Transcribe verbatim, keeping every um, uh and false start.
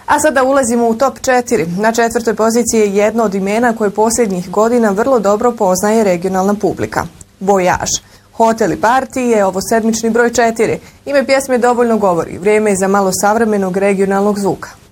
A sada ulazimo u top četiri. Na četvrtoj poziciji je jedno od imena koje posljednjih godina vrlo dobro poznaje regionalna publika. Vojaž. Hotel i party je ovo sedmični broj četiri. Ime pjesme dovoljno govori. Vrijeme je za malo savremenog regionalnog zvuka.